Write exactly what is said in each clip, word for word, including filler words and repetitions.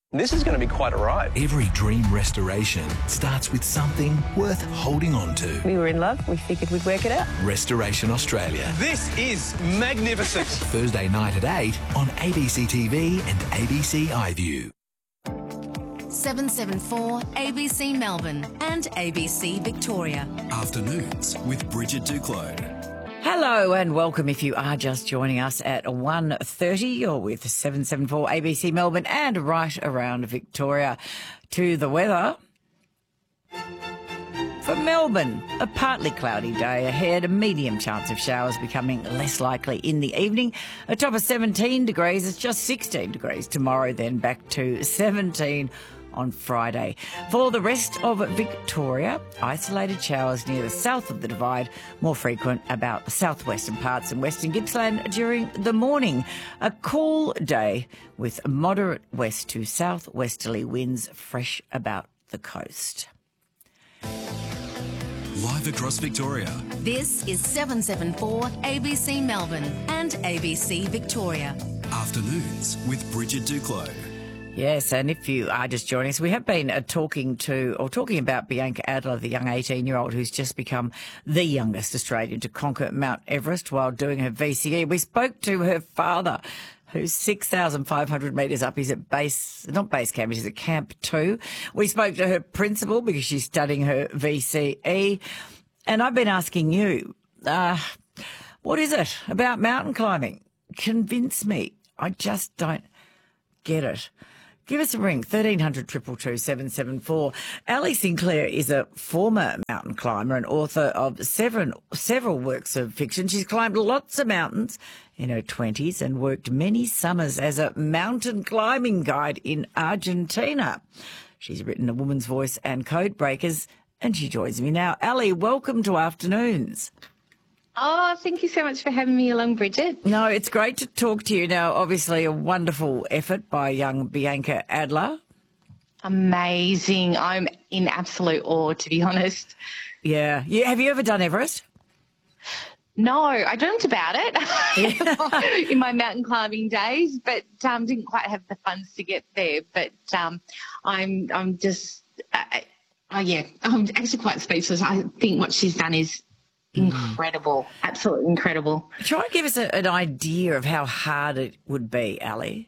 This is going to be quite a ride. Every dream restoration starts with something worth holding on to. We were in love. We figured we'd work it out. Restoration Australia. This is magnificent. Thursday night at eight on A B C T V and A B C iView. seven seven four A B C Melbourne and A B C Victoria. Afternoons with Bridget Duclos. Hello and welcome if you are just joining us at one thirty. You're with seven seven four A B C Melbourne and right around Victoria. To the weather. For Melbourne, a partly cloudy day ahead, a medium chance of showers becoming less likely in the evening. A top of seventeen degrees, it's just sixteen degrees tomorrow, then back to seventeen on Friday. For the rest of Victoria, isolated showers near the south of the Divide, more frequent about the southwestern parts and western Gippsland during the morning. A cool day with moderate west to southwesterly winds, fresh about the coast. Live across Victoria. This is seven seven four A B C Melbourne and A B C Victoria. Afternoons with Bridget Duclos. Yes, and if you are just joining us, we have been uh, talking to, or talking about Bianca Adler, the young eighteen-year-old who's just become the youngest Australian to conquer Mount Everest while doing her V C E. We spoke to her father, who's six thousand five hundred metres up. He's at base, not base camp, he's at Camp two. We spoke to her principal because she's studying her V C E. And I've been asking you, uh, what is it about mountain climbing? Convince me. I just don't get it. Give us a ring, thirteen hundred, two two two, seven seven four. Ali Sinclair is a former mountain climber and author of several, several works of fiction. She's climbed lots of mountains in her twenties and worked many summers as a mountain climbing guide in Argentina. She's written A Woman's Voice and Code Breakers, and she joins me now. Ali, welcome to Afternoons. Oh, thank you so much for having me along, Bridget. No, it's great to talk to you now. Obviously, a wonderful effort by young Bianca Adler. Amazing. I'm in absolute awe, to be honest. Yeah. yeah. Have you ever done Everest? No, I dreamt about it in my mountain climbing days, but um, didn't quite have the funds to get there. But um, I'm, I'm just, uh, oh yeah, I'm actually quite speechless. I think what she's done is incredible, absolutely incredible. Try and give us a, an idea of how hard it would be, Ali.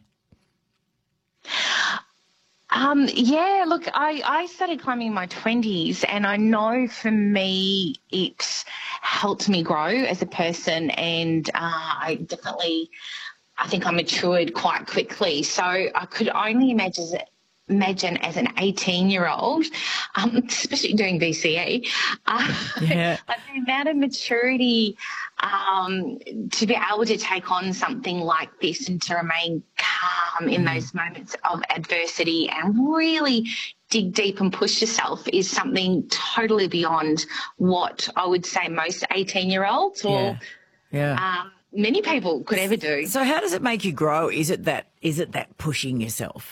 Um, yeah, look, I, I started climbing in my twenties, and I know for me it helped me grow as a person, and uh, I definitely, I think I matured quite quickly. So I could only imagine it. Imagine as an eighteen-year-old, um, especially doing V C E, uh, yeah. like the amount of maturity um, to be able to take on something like this and to remain calm in mm. those moments of adversity and really dig deep and push yourself is something totally beyond what I would say most eighteen-year-olds or yeah. Yeah. Um, many people could ever do. So how does it make you grow? Is it that? Is it that pushing yourself?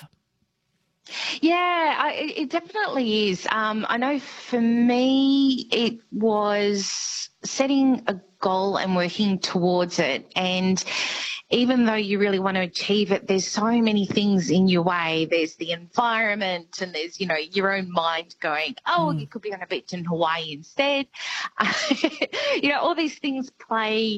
Yeah, I, it definitely is. Um, I know for me it was setting a goal and working towards it. And even though you really want to achieve it, there's so many things in your way. There's the environment and there's, you know, your own mind going, oh, mm. you could be on a beach in Hawaii instead. You know, all these things play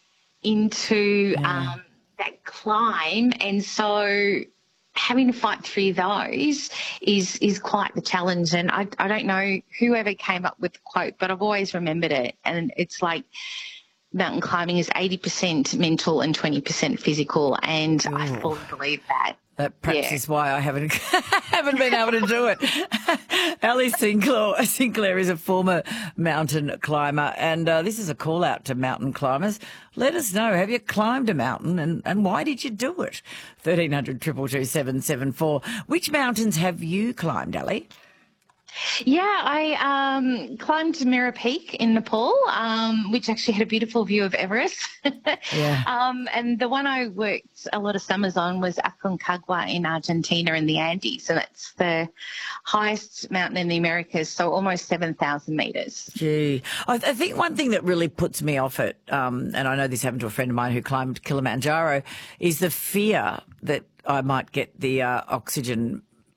into yeah. um, that climb. And so having to fight through those is is quite the challenge. And I, I don't know whoever came up with the quote, but I've always remembered it. And it's like mountain climbing is eighty percent mental and twenty percent physical. And Ooh. I fully believe that. That perhaps yeah. is why I haven't haven't been able to do it. Ali Sinclair, Sinclair is a former mountain climber, and uh, this is a call out to mountain climbers. Let us know, have you climbed a mountain, and, and why did you do it? thirteen hundred, two two two, seven seven four. Which mountains have you climbed, Ali? Yeah, I um, climbed Mera Peak in Nepal, um, which actually had a beautiful view of Everest. yeah. um, and the one I worked a lot of summers on was Aconcagua in Argentina in the Andes, and it's the highest mountain in the Americas, so almost seven thousand metres. Gee. I, I think one thing that really puts me off it, um, and I know this happened to a friend of mine who climbed Kilimanjaro, is the fear that I might get the uh, oxygen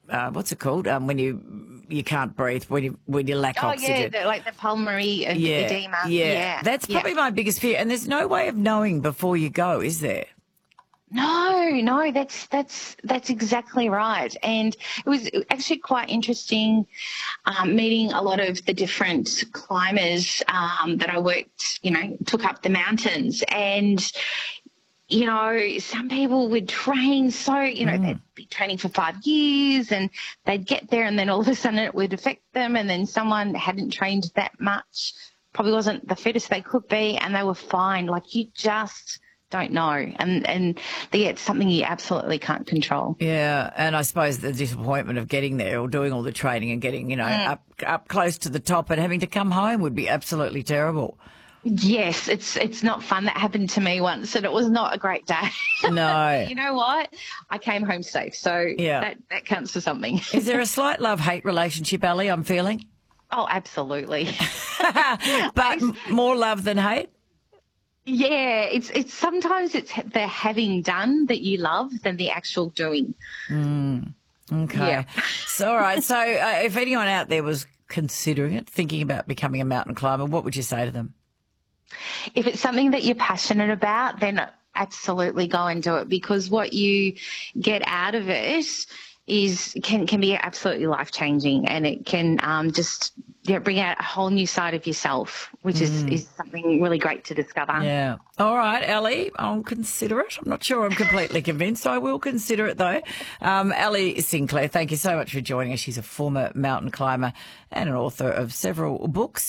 uh, what's it called? Um, when you you can't breathe, when you when you lack Oh, oxygen. yeah, the, like the pulmonary ed- yeah, edema. yeah, Yeah. That's yeah. probably my biggest fear. And there's no way of knowing before you go, is there? No, no, that's that's that's exactly right. And it was actually quite interesting um, meeting a lot of the different climbers um, that I worked, you know, took up the mountains. And, you know, some people would train so, you know, mm. they'd be training for five years and they'd get there and then all of a sudden it would affect them. And then someone hadn't trained that much, probably wasn't the fittest they could be, and they were fine. Like, you just don't know, and and yeah, it's something you absolutely can't control. Yeah, and I suppose the disappointment of getting there or doing all the training and getting, you know, mm. up up close to the top and having to come home would be absolutely terrible. Yes, it's it's not fun. That happened to me once, and it was not a great day. No. You know what? I came home safe, so yeah. that, that counts for something. Is there a slight love-hate relationship, Ali, I'm feeling? Oh, absolutely. But more love than hate? Yeah, it's it's sometimes it's the having done that you love than the actual doing. Mm, okay. Yeah. So, all right. So uh, if anyone out there was considering it, thinking about becoming a mountain climber, what would you say to them? If it's something that you're passionate about, then absolutely go and do it, because what you get out of it is can can be absolutely life-changing, and it can um, just yeah, bring out a whole new side of yourself, which mm. is, is something really great to discover. Yeah. All right, Ali, I'll consider it. I'm not sure I'm completely convinced. I will consider it, though. Um, Ali Sinclair, thank you so much for joining us. She's a former mountain climber and an author of several books.